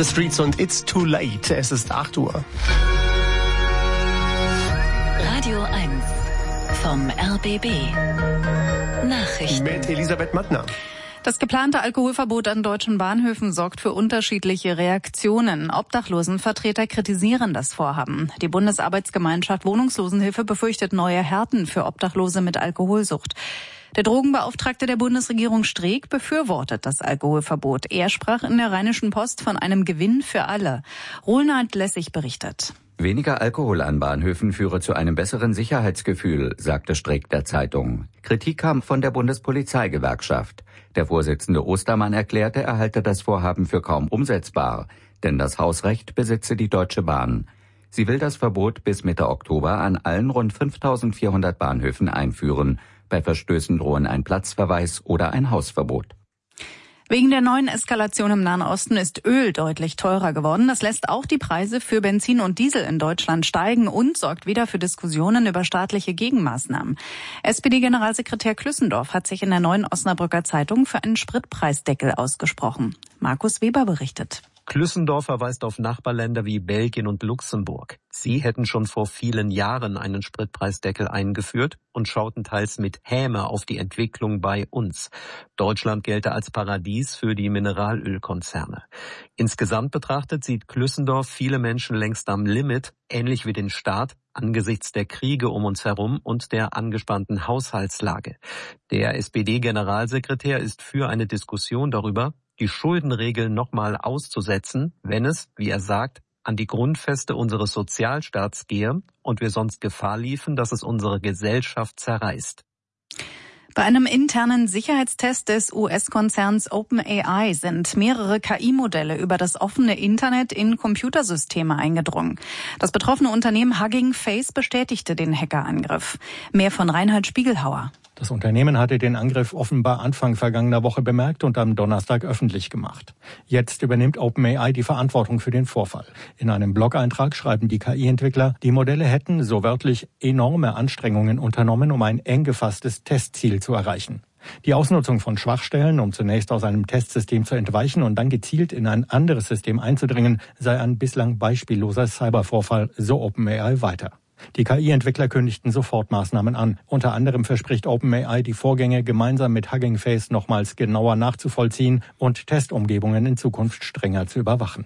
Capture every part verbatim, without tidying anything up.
The Streets und It's Too Late. Es ist acht Uhr. Radio eins vom R B B. Nachrichten. Mit Elisabeth Mattner. Das geplante Alkoholverbot an deutschen Bahnhöfen sorgt für unterschiedliche Reaktionen. Obdachlosenvertreter kritisieren das Vorhaben. Die Bundesarbeitsgemeinschaft Wohnungslosenhilfe befürchtet neue Härten für Obdachlose mit Alkoholsucht. Der Drogenbeauftragte der Bundesregierung Streeck befürwortet das Alkoholverbot. Er sprach in der Rheinischen Post von einem Gewinn für alle. Roland Lessig berichtet. Weniger Alkohol an Bahnhöfen führe zu einem besseren Sicherheitsgefühl, sagte Streeck der Zeitung. Kritik kam von der Bundespolizeigewerkschaft. Der Vorsitzende Ostermann erklärte, er halte das Vorhaben für kaum umsetzbar, denn das Hausrecht besitze die Deutsche Bahn. Sie will das Verbot bis Mitte Oktober an allen rund fünftausendvierhundert Bahnhöfen einführen. Bei Verstößen drohen ein Platzverweis oder ein Hausverbot. Wegen der neuen Eskalation im Nahen Osten ist Öl deutlich teurer geworden. Das lässt auch die Preise für Benzin und Diesel in Deutschland steigen und sorgt wieder für Diskussionen über staatliche Gegenmaßnahmen. S P D-Generalsekretär Klüssendorf hat sich in der Neuen Osnabrücker Zeitung für einen Spritpreisdeckel ausgesprochen. Markus Weber berichtet. Klüssendorf verweist auf Nachbarländer wie Belgien und Luxemburg. Sie hätten schon vor vielen Jahren einen Spritpreisdeckel eingeführt und schauten teils mit Häme auf die Entwicklung bei uns. Deutschland gelte als Paradies für die Mineralölkonzerne. Insgesamt betrachtet sieht Klüssendorf viele Menschen längst am Limit, ähnlich wie den Staat, angesichts der Kriege um uns herum und der angespannten Haushaltslage. Der S P D-Generalsekretär ist für eine Diskussion darüber, die Schuldenregeln nochmal auszusetzen, wenn es, wie er sagt, an die Grundfeste unseres Sozialstaats gehe und wir sonst Gefahr liefen, dass es unsere Gesellschaft zerreißt. Bei einem internen Sicherheitstest des U S-Konzerns OpenAI sind mehrere K I-Modelle über das offene Internet in Computersysteme eingedrungen. Das betroffene Unternehmen Hugging Face bestätigte den Hackerangriff. Mehr von Reinhard Spiegelhauer. Das Unternehmen hatte den Angriff offenbar Anfang vergangener Woche bemerkt und am Donnerstag öffentlich gemacht. Jetzt übernimmt OpenAI die Verantwortung für den Vorfall. In einem Blog-Eintrag schreiben die K I-Entwickler, die Modelle hätten, so wörtlich, enorme Anstrengungen unternommen, um ein eng gefasstes Testziel zu erreichen. Die Ausnutzung von Schwachstellen, um zunächst aus einem Testsystem zu entweichen und dann gezielt in ein anderes System einzudringen, sei ein bislang beispielloser Cybervorfall, so OpenAI weiter. Die K I-Entwickler kündigten sofort Maßnahmen an. Unter anderem verspricht OpenAI, die Vorgänge gemeinsam mit Hugging Face nochmals genauer nachzuvollziehen und Testumgebungen in Zukunft strenger zu überwachen.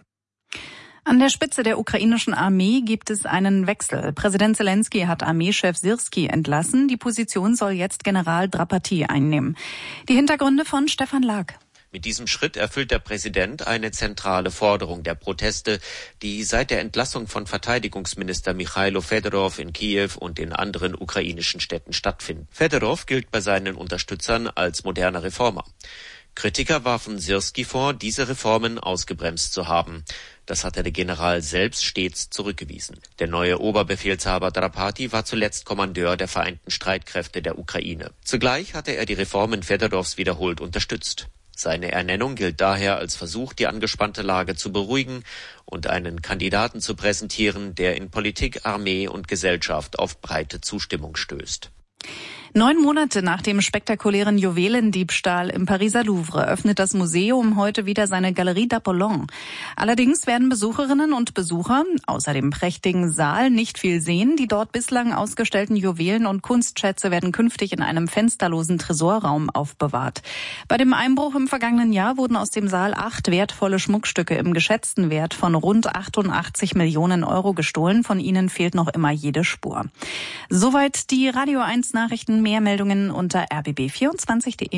An der Spitze der ukrainischen Armee gibt es einen Wechsel. Präsident Zelensky hat Armeechef Syrski entlassen. Die Position soll jetzt General Drapati einnehmen. Die Hintergründe von Stefan Lag. Mit diesem Schritt erfüllt der Präsident eine zentrale Forderung der Proteste, die seit der Entlassung von Verteidigungsminister Michailo Fedorov in Kiew und in anderen ukrainischen Städten stattfinden. Fedorov gilt bei seinen Unterstützern als moderner Reformer. Kritiker warfen Syrski vor, diese Reformen ausgebremst zu haben. Das hatte der General selbst stets zurückgewiesen. Der neue Oberbefehlshaber Drapati war zuletzt Kommandeur der Vereinten Streitkräfte der Ukraine. Zugleich hatte er die Reformen Fedorovs wiederholt unterstützt. Seine Ernennung gilt daher als Versuch, die angespannte Lage zu beruhigen und einen Kandidaten zu präsentieren, der in Politik, Armee und Gesellschaft auf breite Zustimmung stößt. Neun Monate nach dem spektakulären Juwelendiebstahl im Pariser Louvre öffnet das Museum heute wieder seine Galerie d'Apollon. Allerdings werden Besucherinnen und Besucher außer dem prächtigen Saal nicht viel sehen. Die dort bislang ausgestellten Juwelen und Kunstschätze werden künftig in einem fensterlosen Tresorraum aufbewahrt. Bei dem Einbruch im vergangenen Jahr wurden aus dem Saal acht wertvolle Schmuckstücke im geschätzten Wert von rund achtundachtzig Millionen Euro gestohlen. Von ihnen fehlt noch immer jede Spur. Soweit die Radio eins Nachrichten. Mehr Meldungen unter r b b vierundzwanzig punkt de.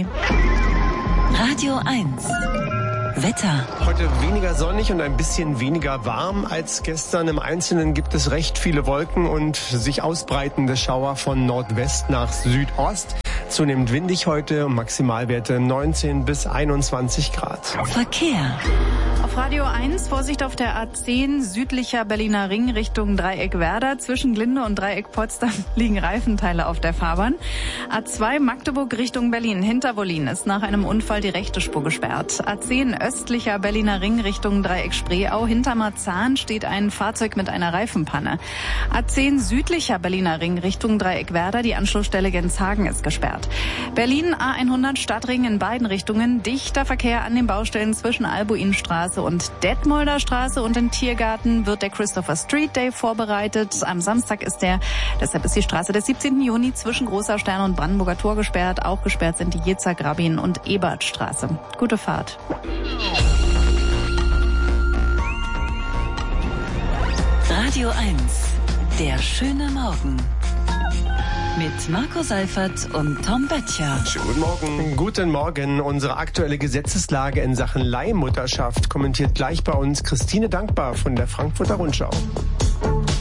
Radio eins. Wetter. Heute weniger sonnig und ein bisschen weniger warm als gestern. Im Einzelnen gibt es recht viele Wolken und sich ausbreitende Schauer von Nordwest nach Südost. Zunehmend windig heute, Maximalwerte neunzehn bis einundzwanzig Grad. Verkehr. Auf Radio eins, Vorsicht auf der A zehn, südlicher Berliner Ring Richtung Dreieck Werder. Zwischen Glinde und Dreieck Potsdam liegen Reifenteile auf der Fahrbahn. A zwei Magdeburg Richtung Berlin, hinter Wollin ist nach einem Unfall die rechte Spur gesperrt. A zehn östlicher Berliner Ring Richtung Dreieck Spreeau, hinter Marzahn steht ein Fahrzeug mit einer Reifenpanne. A zehn südlicher Berliner Ring Richtung Dreieck Werder, die Anschlussstelle Genshagen ist gesperrt. gesperrt. Berlin A hundert Stadtring in beiden Richtungen. Dichter Verkehr an den Baustellen zwischen Albuinstraße und Detmolder Straße. Und im Tiergarten wird der Christopher Street Day vorbereitet. Am Samstag ist der, deshalb ist die Straße des siebzehnten Juni zwischen Großer Stern und Brandenburger Tor gesperrt. Auch gesperrt sind die Jezer, Grabin und Ebertstraße. Gute Fahrt. Radio eins, der schöne Morgen. Mit Marco Seifert und Tom Böttcher. Schönen guten Morgen. Guten Morgen. Unsere aktuelle Gesetzeslage in Sachen Leihmutterschaft kommentiert gleich bei uns Christine Dankbar von der Frankfurter Rundschau.